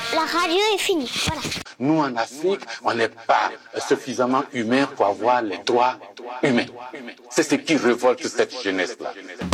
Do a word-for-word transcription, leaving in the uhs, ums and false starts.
la radio est finie. Voilà. Nous, en Afrique, on n'est pas suffisamment humains pour avoir les droits humains. C'est ce qui révolte cette jeunesse-là.